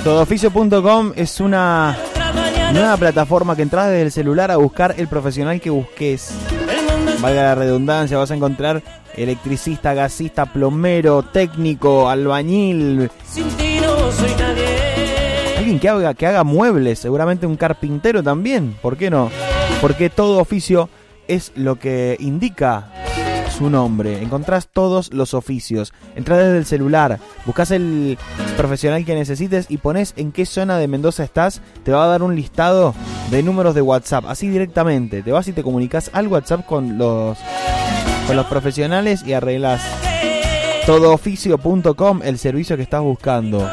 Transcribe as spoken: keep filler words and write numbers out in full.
todo oficio punto com es una nueva plataforma que entras desde el celular a buscar el profesional que busques. Valga la redundancia, vas a encontrar electricista, gasista, plomero, técnico, albañil. Alguien que haga, que haga muebles, seguramente un carpintero también, ¿por qué no? Porque todo oficio es lo que indica su nombre. Encontrás todos los oficios. Entrás desde el celular, buscas el profesional que necesites y pones en qué zona de Mendoza estás. Te va a dar un listado de números de WhatsApp, así directamente. Te vas y te comunicas al WhatsApp con los, con los profesionales y arreglás. todo oficio punto com, el servicio que estás buscando.